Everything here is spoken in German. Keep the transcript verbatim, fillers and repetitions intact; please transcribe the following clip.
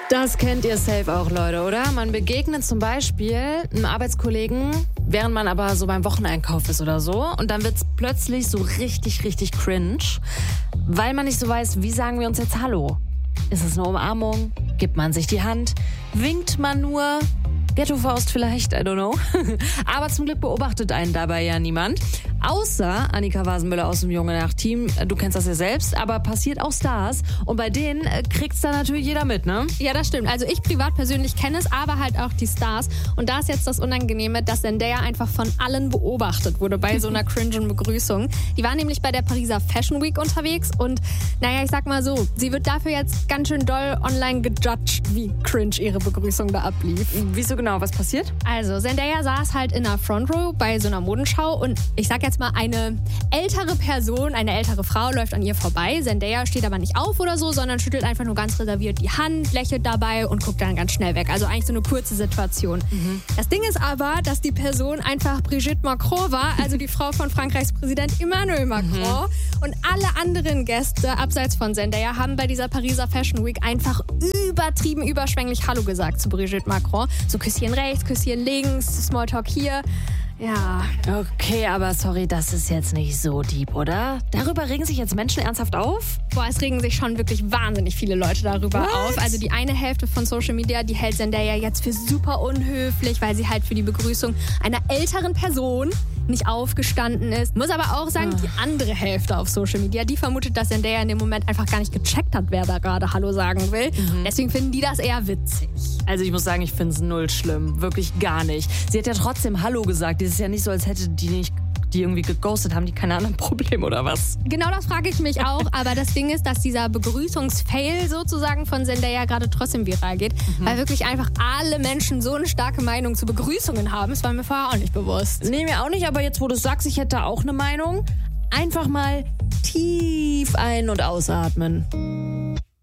Das kennt ihr safe auch, Leute, oder? Man begegnet zum Beispiel einem Arbeitskollegen, während man aber so beim Wocheneinkauf ist oder so. Und dann wird's plötzlich so richtig, richtig cringe, weil man nicht so weiß, wie sagen wir uns jetzt Hallo? Ist es eine Umarmung? Gibt man sich die Hand? Winkt man nur? Ghetto-Faust vielleicht, I don't know. Aber zum Glück beobachtet einen dabei ja niemand. Außer Annika Wasenmüller aus dem Junge Nacht-Team. Du kennst das ja selbst, aber passiert auch Stars. Und bei denen kriegt's dann natürlich jeder mit, ne? Ja, das stimmt. Also ich privat persönlich kenne es, aber halt auch die Stars. Und da ist jetzt das Unangenehme, dass Zendaya einfach von allen beobachtet wurde bei so einer cringen Begrüßung. Die war nämlich bei der Pariser Fashion Week unterwegs und naja, ich sag mal so, sie wird dafür jetzt ganz schön doll online gejudged, wie cringe ihre Begrüßung da ablief. Wieso genau? Was passiert? Also, Zendaya saß halt in der Front Row bei so einer Modenschau und ich sag jetzt mal, eine ältere Person, eine ältere Frau läuft an ihr vorbei. Zendaya steht aber nicht auf oder so, sondern schüttelt einfach nur ganz reserviert die Hand, lächelt dabei und guckt dann ganz schnell weg. Also eigentlich so eine kurze Situation. Mhm. Das Ding ist aber, dass die Person einfach Brigitte Macron war, also die Frau von Frankreichs Präsident Emmanuel Macron. Mhm. Und alle anderen Gäste, abseits von Zendaya, haben bei dieser Pariser Fashion Week einfach übertrieben überschwänglich Hallo gesagt zu Brigitte Macron. So Küsschen rechts, Küsschen links, Smalltalk hier. Ja. Okay, aber sorry, das ist jetzt nicht so deep, oder? Darüber regen sich jetzt Menschen ernsthaft auf? Boah, es regen sich schon wirklich wahnsinnig viele Leute darüber What? auf. Also die eine Hälfte von Social Media, die hält Zendaya jetzt für super unhöflich, weil sie halt für die Begrüßung einer älteren Person nicht aufgestanden ist. Muss aber auch sagen, die andere Hälfte auf Social Media, die vermutet, dass Zendaya in dem Moment einfach gar nicht gecheckt hat, wer da gerade Hallo sagen will. Mhm. Deswegen finden die das eher witzig. Also ich muss sagen, ich finde es null schlimm. Wirklich gar nicht. Sie hat ja trotzdem Hallo gesagt. Es ist ja nicht so, als hätte die nicht die irgendwie geghostet. Haben die keine anderen Probleme oder was? Genau das frage ich mich auch. Aber das Ding ist, dass dieser Begrüßungsfail sozusagen von Zendaya gerade trotzdem viral geht. Mhm. Weil wirklich einfach alle Menschen so eine starke Meinung zu Begrüßungen haben. Das war mir vorher auch nicht bewusst. Nee, mir auch nicht. Aber jetzt, wo du es sagst, ich hätte auch eine Meinung. Einfach mal tief ein- und ausatmen.